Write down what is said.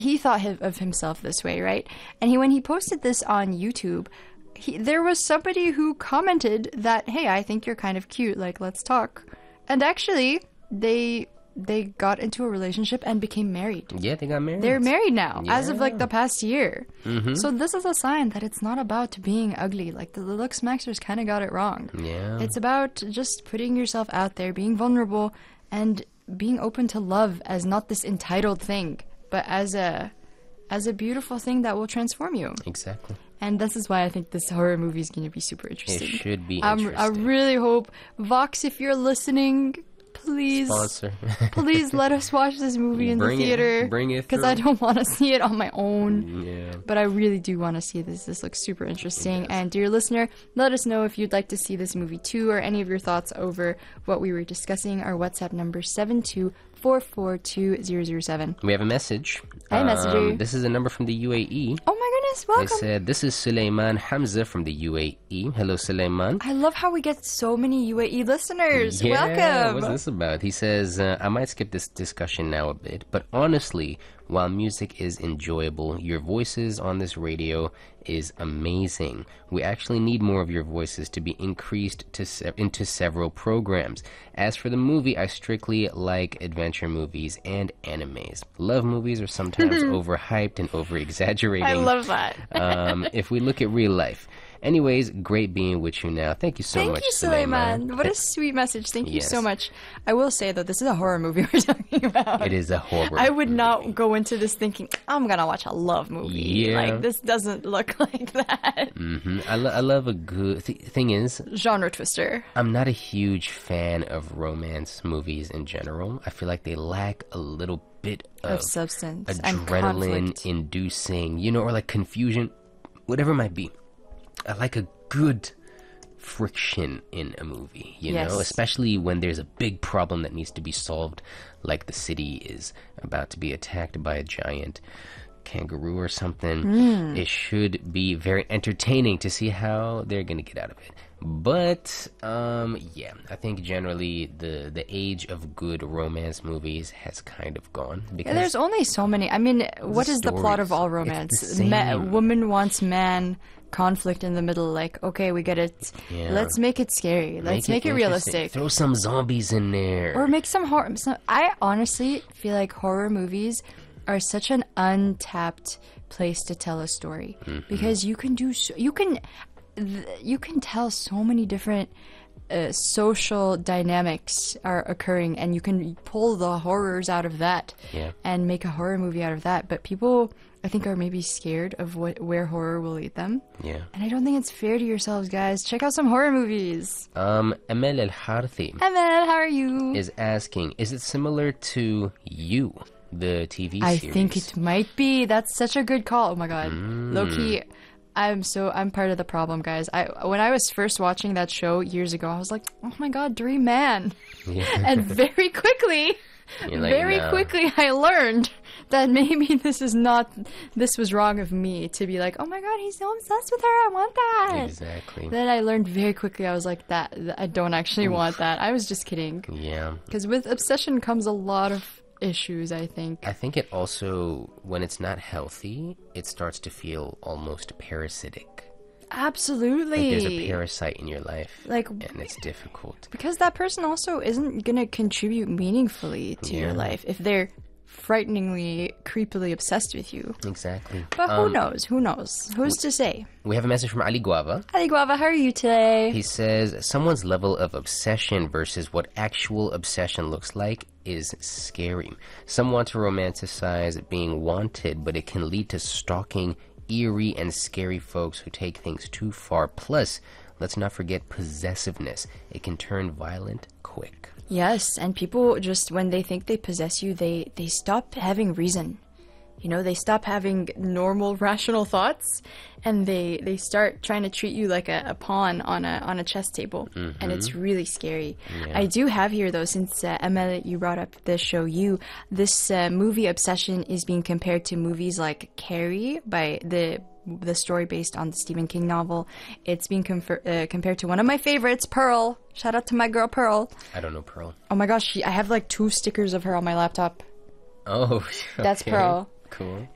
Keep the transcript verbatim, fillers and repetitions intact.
he thought of himself this way, right? And he when he posted this on YouTube, he, there was somebody who commented that, hey, I think you're kind of cute, like, let's talk. And actually, they they got into a relationship and became married. Yeah, they got married. They're married now, yeah. as of like the past year. Mm-hmm. So this is a sign that it's not about being ugly. Like the Looks Maxers kind of got it wrong. Yeah. It's about just putting yourself out there, being vulnerable, and being open to love as not this entitled thing, but as a as a beautiful thing that will transform you. Exactly. And this is why I think this horror movie is going to be super interesting. It should be um, interesting. I really hope, Vox, if you're listening, please, Sponsor. please let us watch this movie in Bring the theater. It, bring it because I don't want to see it on my own. Yeah. But I really do want to see this. This looks super interesting. And dear listener, let us know if you'd like to see this movie too, or any of your thoughts over what we were discussing. Our WhatsApp number seven two four four two zero zero seven. We have a message. Hi, messenger. This is a number from the U A E. Oh my goodness, welcome. They said, this is Suleiman Hamza from the U A E. Hello, Suleiman. I love how we get so many U A E listeners. Yeah, Welcome. what's this about? He says, uh, I might skip this discussion now a bit, but honestly, while music is enjoyable, your voices on this radio is amazing. We actually need more of your voices to be increased to se- into several programs. As for the movie, I strictly like adventure movies and animes. Love movies are sometimes overhyped and over-exaggerating. I love that. um, if we look at real life. Anyways, great being with you now. Thank you so Thank much, you, Suleiman. What a sweet message. Thank you Yes. so much. I will say, though, this is a horror movie we're talking about. It is a horror I would movie. not go into this thinking, I'm going to watch a love movie. Yeah. Like, this doesn't look like that. hmm I, lo- I love a good... Th- thing is, Genre twister. I'm not a huge fan of romance movies in general. I feel like they lack a little bit of, Of substance and conflict. adrenaline-inducing, you know, or like confusion, whatever it might be. I like a good friction in a movie, you Yes. know, especially when there's a big problem that needs to be solved, like the city is about to be attacked by a giant kangaroo or something. Mm. It should be very entertaining to see how they're gonna get out of it. But um yeah, I think generally the the age of good romance movies has kind of gone, because Yeah, there's only so many. I mean, what is the plot of stories, all it's romance? the Ma- same. woman wants man, conflict in the middle. Like, okay, we get it. Yeah. Let's make it scary. Let's make, it, interesting. realistic. Throw some zombies in there. Or make some horror. Some, I honestly feel like horror movies are such an untapped place to tell a story, because you can do so, you can th- you can tell so many different uh, social dynamics are occurring, and you can pull the horrors out of that Yeah. and make a horror movie out of that. But people, I think, are maybe scared of what where horror will lead them. Yeah. And I don't think it's fair to yourselves, guys. Check out some horror movies. Um, Amel El Harthi Emel, how are you? is asking, is it similar to You, the T V I series? think it might be. That's such a good call. Oh my god. Mm. Low-key, I'm so I'm part of the problem, guys. I when I was first watching that show years ago, I was like, "Oh my god, Dream Man." Yeah. And very quickly, You're like, very "No." quickly I learned that maybe this is not this was wrong of me to be like, "Oh my god, he's so obsessed with her. I want that." Exactly. Then I learned very quickly. I was like, "That I don't actually want that." I was just kidding. Yeah. Cuz with obsession comes a lot of issues, I think. I think it also, when it's not healthy, it starts to feel almost parasitic. Absolutely. Like there's a parasite in your life, Like- and it's difficult. Because that person also isn't going to contribute meaningfully to your Yeah. life if they're frighteningly, creepily obsessed with you. Exactly. But who Um, knows? Who knows? Who's to say? We have a message from Ali Guava. Ali Guava, how are you today? He says, someone's level of obsession versus what actual obsession looks like is scary. Some want to romanticize being wanted, but it can lead to stalking eerie and scary folks who take things too far. Plus, let's not forget possessiveness. It can turn violent quick. Yes, and people just, when they think they possess you, they, they stop having reason. You know, they stop having normal, rational thoughts, and they, they start trying to treat you like a, a pawn on a on a chess table, and it's really scary. I do have here, though, since uh, Emma, you brought up the show You, this uh, movie obsession is being compared to movies like Carrie by the the story based on the Stephen King novel. It's being confer- uh, compared to one of my favorites, Pearl. Shout out to my girl Pearl. I don't know Pearl. Oh my gosh, she, I have like two stickers of her on my laptop. Oh, That's okay. Pearl. Cool.